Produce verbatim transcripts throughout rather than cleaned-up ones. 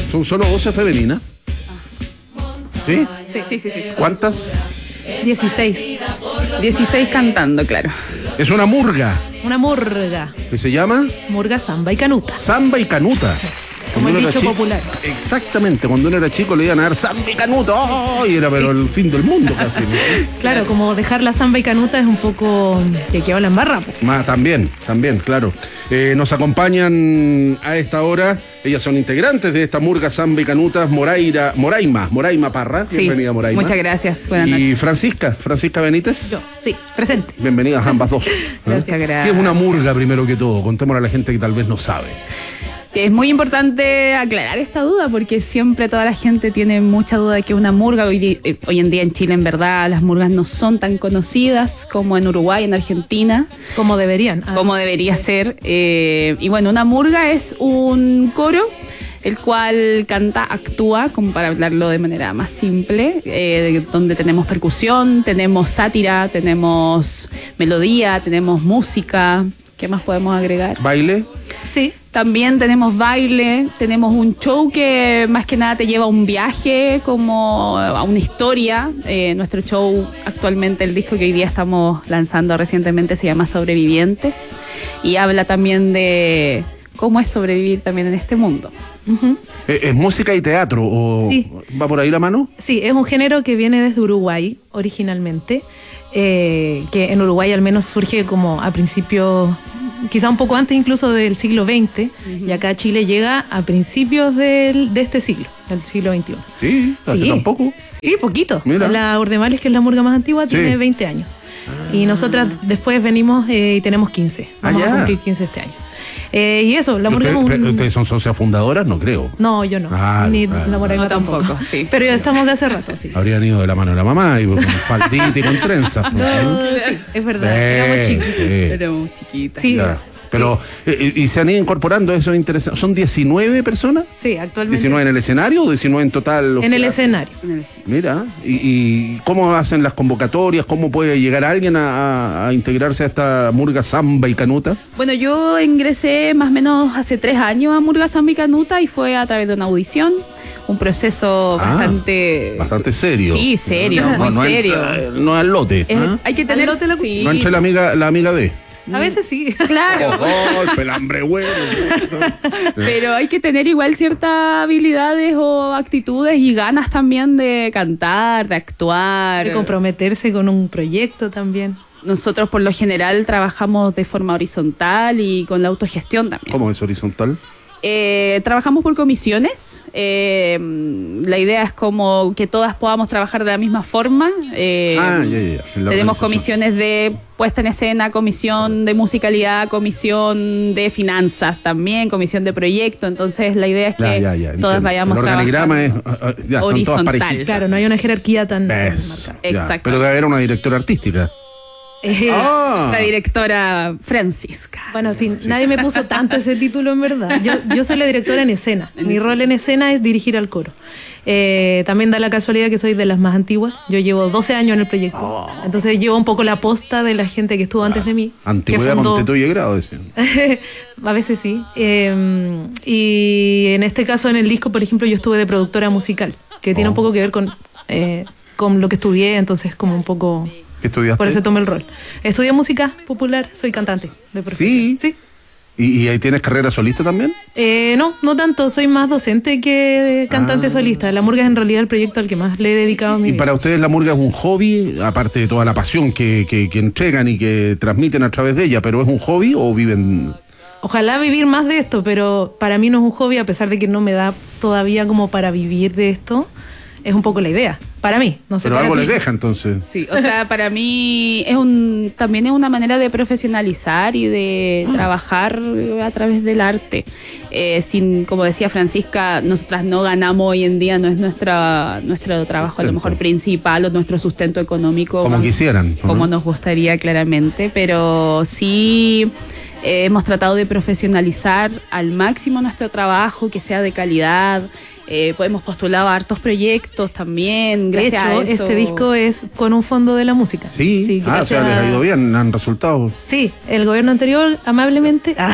¿Son solo voces femeninas? ¿Sí? Sí, sí, sí, sí. ¿Cuántas? dieciséis. dieciséis cantando, claro. Es una murga. Una murga. ¿Qué se llama? Murga, samba y canuta. Samba y canuta. Como el Cuando uno dicho era chico- popular. Exactamente, cuando uno era chico le iban a dar samba y canuta. ¡Oh! Y era pero el fin del mundo casi. ¿no? Claro, como dejar la samba y canuta es un poco que quedó la embarra. po. Ma- también, también, claro. Eh, nos acompañan a esta hora, ellas son integrantes de esta murga Samba y Canutas, Moraira, Moraima, Moraima Parra. Sí, Bienvenida, Moraima. muchas gracias. Buenas Y noches. Francisca, Francisca Benítez. Yo, sí, presente. Bienvenidas ambas dos. Gracias, ¿Eh? gracias. ¿Qué es una murga primero que todo? Contémosle a la gente que tal vez no sabe. Es muy importante aclarar esta duda porque siempre toda la gente tiene mucha duda de que una murga, hoy, di- eh, hoy en día en Chile en verdad las murgas no son tan conocidas como en Uruguay, en Argentina, Como deberían. Ah, como debería ser. Eh, y bueno, una murga es un coro el cual canta, actúa, como para hablarlo de manera más simple, eh, donde tenemos percusión, tenemos sátira, tenemos melodía, tenemos música. ¿Qué más podemos agregar? ¿Baile? Sí. También tenemos baile, tenemos un show que más que nada te lleva a un viaje, como a una historia. Eh, nuestro show actualmente, el disco que hoy día estamos lanzando recientemente se llama Sobrevivientes y habla también de cómo es sobrevivir también en este mundo. Ujú. ¿Es, es música y teatro? ¿O Sí. va por ahí la mano? Sí, es un género que viene desde Uruguay originalmente, eh, que en Uruguay al menos surge como a principios, quizá un poco antes incluso del siglo veinte, uh-huh. y acá Chile llega a principios del, de este siglo, del siglo veintiuno. Sí, hace Sí. tampoco. Sí, poquito. Mira. La Urdemales, que es la murga más antigua, Sí. tiene veinte años. Y nosotras después venimos eh, y tenemos quince. Vamos Ah, a ya. cumplir quince este año. Eh, y eso, la murga es ¿Ustedes, un... ¿Ustedes son socias fundadoras? No creo. No, yo no. Ah, Ni claro, la Moraima No, tampoco. tampoco, sí. Pero ya estamos de hace rato, sí. Habrían ido de la mano de la mamá y con faldita y con trenzas. pues, No, ¿eh? sí, es verdad. Eh, Éramos chicos. eh. Éramos chiquitas. Sí. Ya. Pero, eh, y se han ido incorporando, eso es interesante. ¿Son diecinueve personas? Sí, actualmente. ¿diecinueve en el escenario o diecinueve en total? En el escenario. Mira, y, y cómo hacen las convocatorias? ¿Cómo puede llegar alguien a, a- a integrarse a esta murga Samba y Canuta? Bueno, yo ingresé más o menos hace tres años a Murga Samba y Canuta y fue a través de una audición, un proceso Ah, bastante... Bastante serio. Sí, serio, No, muy no serio. entra- no al lote. Es- ¿ah? Hay que tener... Al lote la sí. No entre la amiga, la amiga de. A veces sí. Claro. Oh, el pelambre huevo. Pero hay que tener igual ciertas habilidades o actitudes y ganas también de cantar, de actuar. De comprometerse con un proyecto también. Nosotros por lo general trabajamos de forma horizontal y con la autogestión también. ¿Cómo es horizontal? Eh, trabajamos por comisiones. Eh, la idea es como que todas podamos trabajar de la misma forma. Eh, Ah, ya, ya, ya, en la tenemos organización. comisiones de puesta en escena, comisión de musicalidad, comisión de finanzas también, comisión de proyecto. Entonces la idea es que Ya, ya, ya, todas entiendo. vayamos El organigrama es. trabajando. ah, ah, ya, están todas Horizontal. parejitas. Claro, no hay una jerarquía tan Eso, marcada. ya. Exacto. Pero debe haber una directora artística. Eh, Ah. La directora Francisca. Bueno, sí, nadie me puso tanto ese título en verdad. Yo, yo soy la directora en escena. Mi rol en escena es dirigir al coro. Eh, también da la casualidad que soy de las más antiguas. Yo llevo doce años en el proyecto. Oh. Entonces llevo un poco la posta de la gente que estuvo antes de mí. Antigüedad que fundó- con teto y grado, decían. A veces sí. Eh, y en este caso, en el disco, por ejemplo, yo estuve de productora musical, que tiene Oh. un poco que ver con, eh, con lo que estudié, entonces como un poco... ¿Qué estudiaste? Por eso tomé el rol. Estudié música popular, soy cantante de profesión. Sí. Sí. ¿Y, y ahí tienes carrera solista también? Eh, no, no tanto, soy más docente que cantante Ah. solista. La murga es en realidad el proyecto al que más le he dedicado mi ¿Y vida. para ustedes la murga es un hobby, aparte de toda la pasión que, que, que entregan y que transmiten a través de ella, pero es un hobby o viven...? Ojalá vivir más de esto, pero para mí no es un hobby, a pesar de que no me da todavía como para vivir de esto. Es un poco la idea, para mí. No sé Pero para algo ti. les deja entonces. Sí, o sea, para mí es un también es una manera de profesionalizar y de trabajar a través del arte. Eh, sin, como decía Francisca, nosotras no ganamos hoy en día, no es nuestra nuestro trabajo a lo mejor principal o nuestro sustento económico. Como más- quisieran, ¿o Como no? nos gustaría claramente, pero sí eh, hemos tratado de profesionalizar al máximo nuestro trabajo, que sea de calidad. Eh, pues hemos postulado a hartos proyectos también. De Gracias hecho, a eso. este disco es con un fondo de la música. Sí, sí ah, o sea, les ha ido bien, han resultado. Sí, el gobierno anterior amablemente ah,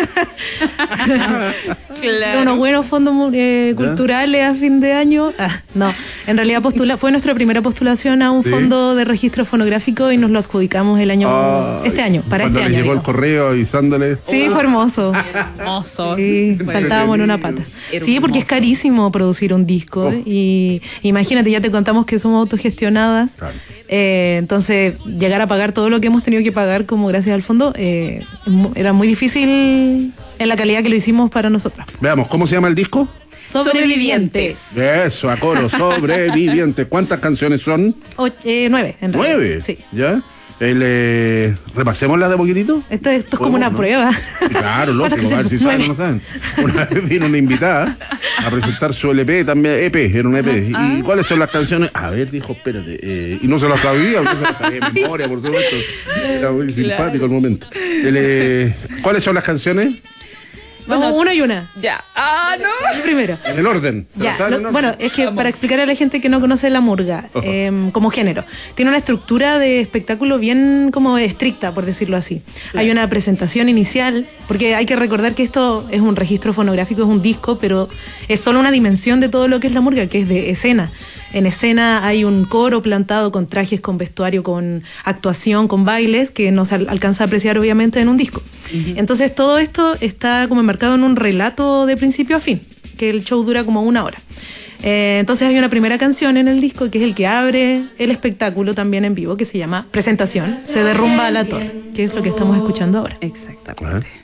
Claro. unos buenos fondos eh, culturales a fin de año. Ah, no, en realidad postula, fue nuestra primera postulación a un Sí. fondo de registro fonográfico y nos lo adjudicamos el año, Ah, este año, para cuando este les año. llegó el digo. correo avisándole. Sí, fue hermoso. Hermoso. Sí, Bueno, saltábamos en una pata. Hermoso. Sí, porque es carísimo producir un disco. Oh. Y imagínate, ya te contamos que somos autogestionadas. Claro. Eh, entonces, llegar a pagar todo lo que hemos tenido que pagar como gracias al fondo, eh, mu- era muy difícil en la calidad que lo hicimos para nosotras. Veamos, ¿cómo se llama el disco? Sobrevivientes. Eso, a coro, Sobrevivientes. ¿Cuántas canciones son? O- eh, nueve, en realidad. Nueve. Sí. ¿Ya? El, eh, ¿repasémosla de poquitito? Esto, esto es como Podemos, una ¿no? prueba. Claro, ¿Cuántas lógico, a ver si canciones? saben o no saben. Una vez vino una invitada a presentar su L P, también E P, era un E P. ¿Y cuáles son las canciones? A ver, dijo, espérate. eh, y no se las sabía, no se las sabía de memoria, por supuesto. Era muy simpático el momento. El, eh, ¿Cuáles son las canciones? Vamos, Bueno, uno y una. Ya. Ah, no. El primero. En el orden. ¿Se Ya, las saben lo- en orden? bueno, es que para explicar a la gente que no conoce la murga Ajá. eh, como género, tiene una estructura de espectáculo bien como estricta, por decirlo así. Hay una presentación inicial, porque hay que recordar que esto es un registro fonográfico, es un disco, pero es solo una dimensión de todo lo que es la murga, que es de escena. En escena hay un coro plantado con trajes, con vestuario, con actuación, con bailes, que no se al- alcanza a apreciar obviamente en un disco. Entonces todo esto está como enmarcado en un relato de principio a fin, que el show dura como una hora. Eh, entonces hay una primera canción en el disco que es el que abre el espectáculo también en vivo, que se llama Presentación, se derrumba la torre, que es lo que estamos escuchando ahora. Exactamente. Ajá.